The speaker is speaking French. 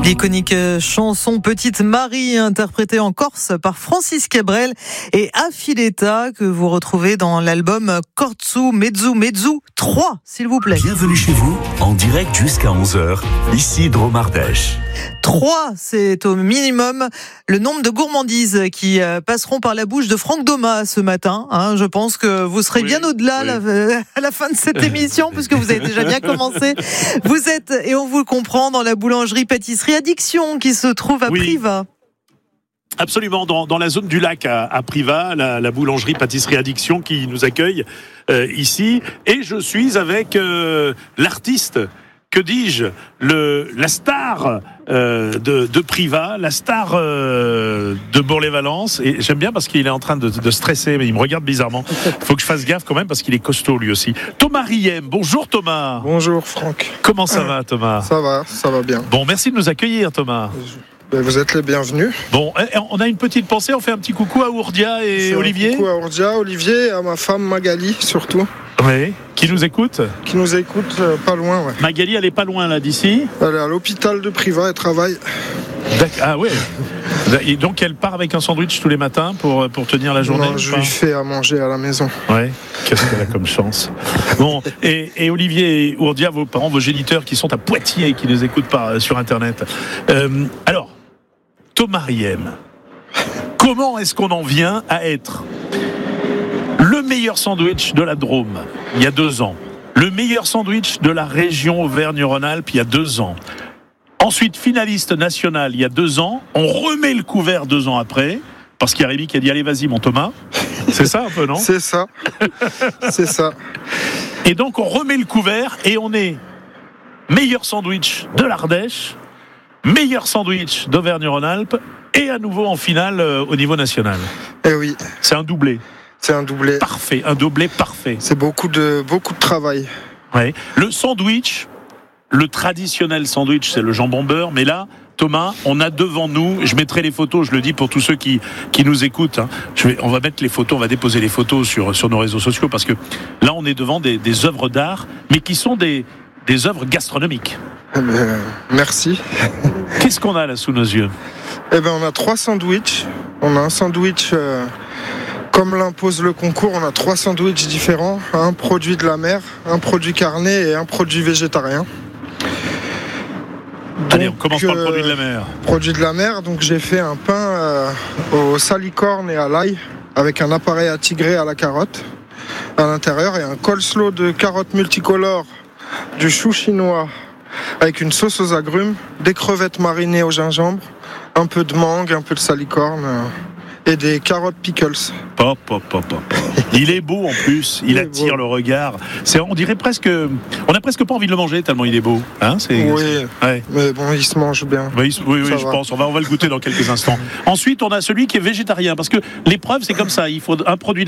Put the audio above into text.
L'iconique chanson Petite Marie, interprétée en Corse par Francis Cabrel et Affiletta, que vous retrouvez dans l'album Cortsu Mezzu Mezzu 3, s'il vous plaît. Bienvenue chez vous, en direct jusqu'à 11h, ici Dromardèche. 3, c'est au minimum le nombre de gourmandises qui passeront par la bouche de Franck Domas ce matin. Je pense que vous serez bien au-delà à la fin de cette émission, puisque vous avez déjà bien commencé. Vous êtes, et on vous le comprend, dans la boulangerie-pâtisserie Addiction qui se trouve à Privas. Absolument, dans la zone du lac à Privas, la boulangerie-pâtisserie Addiction qui nous accueille ici. Et je suis avec l'artiste, que dis-je, la star de Privas, la star de Bourg-les-Valences. Et j'aime bien parce qu'il est en train de stresser, mais il me regarde bizarrement. Il faut que je fasse gaffe quand même parce qu'il est costaud lui aussi. Thomas Riem, bonjour Thomas. Bonjour Franck. Comment ça va Thomas ? Ça va bien. Bon, merci de nous accueillir Thomas. Vous êtes les bienvenus. Bon, on a une petite pensée, on fait un petit coucou à Ourdia et Olivier. Un coucou à Ourdia, Olivier et à ma femme Magali surtout. Oui, qui nous écoute ? Qui nous écoute pas loin, ouais. Magali, elle est pas loin là d'ici ? Elle est à l'hôpital de Privas, elle travaille. Ah ouais. Et donc elle part avec un sandwich tous les matins pour tenir la journée ? Non, je lui fais à manger à la maison. Ouais, qu'est-ce qu'elle a comme chance. Bon, et Olivier et Ourdia, vos parents, vos géniteurs qui sont à Poitiers et qui nous écoutent sur Internet. Alors, Thomas Riem, comment est-ce qu'on en vient à être le meilleur sandwich de la Drôme il y a 2 ans, le meilleur sandwich de la région Auvergne-Rhône-Alpes il y a 2 ans, ensuite finaliste national il y a 2 ans, on remet le couvert 2 ans après, parce qu'il y a Rémi qui a dit allez vas-y mon Thomas, c'est ça un peu non ? C'est ça, c'est ça. Et donc on remet le couvert et on est meilleur sandwich de l'Ardèche, meilleur sandwich d'Auvergne-Rhône-Alpes et à nouveau en finale au niveau national. Eh oui. C'est un doublé. C'est un doublé. Parfait, un doublé parfait. C'est beaucoup de travail. Ouais. Le sandwich, le traditionnel sandwich, c'est le jambon beurre, mais là, Thomas, on a devant nous, je mettrai les photos, je le dis pour tous ceux qui nous écoutent, on va mettre les photos, on va déposer les photos sur nos réseaux sociaux, parce que là, on est devant des œuvres d'art, mais qui sont des œuvres gastronomiques. Merci. Qu'est-ce qu'on a là sous nos yeux ? On a 3 sandwichs. On a un sandwich, comme l'impose le concours, on a 3 sandwichs différents. Un produit de la mer, un produit carné et un produit végétarien. Allez, on commence par le produit de la mer. Produit de la mer, donc j'ai fait un pain au salicorne et à l'ail, avec un appareil à tigrer à la carotte à l'intérieur, et un coleslaw de carottes multicolores, du chou chinois, avec une sauce aux agrumes, des crevettes marinées au gingembre, un peu de mangue, un peu de salicorne et des carottes pickles. Pop. Il est beau en plus, il attire le regard. On dirait presque, on n'a presque pas envie de le manger tellement il est beau. Oui, mais bon, il se mange bien. Oui, je pense. On va le goûter dans quelques instants. Ensuite, on a celui qui est végétarien, parce que l'épreuve c'est comme ça. Il faut un produit